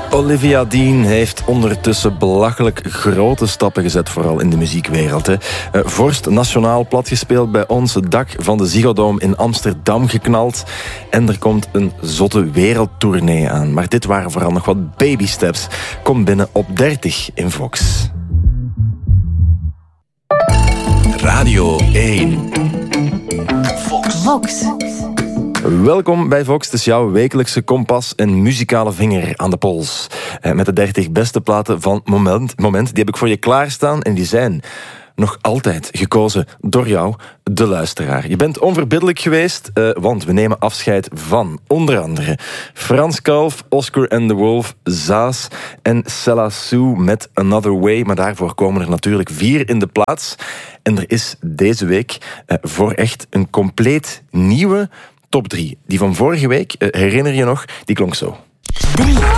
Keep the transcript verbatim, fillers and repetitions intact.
Olivia Dean heeft ondertussen belachelijk grote stappen gezet, vooral in de muziekwereld. Hè. Uh, Vorst nationaal platgespeeld bij ons, het dak van de Ziggo Dome in Amsterdam geknald. En er komt een zotte wereldtournee aan. Maar dit waren vooral nog wat baby steps. Kom binnen op dertig in Vox. Radio één. Vox. Vox. Welkom bij Vox, het is jouw wekelijkse kompas en muzikale vinger aan de pols. Met de dertig beste platen van Moment, moment, die heb ik voor je klaarstaan en die zijn nog altijd gekozen door jou, de luisteraar. Je bent onverbiddelijk geweest, uh, want we nemen afscheid van onder andere Frans Kalf, Oscar and the Wolf, Zaas en Sella Sue met Another Way. Maar daarvoor komen er natuurlijk vier in de plaats. En er is deze week uh, voor echt een compleet nieuwe top drie. Die van vorige week, uh, herinner je nog, die klonk zo. drie.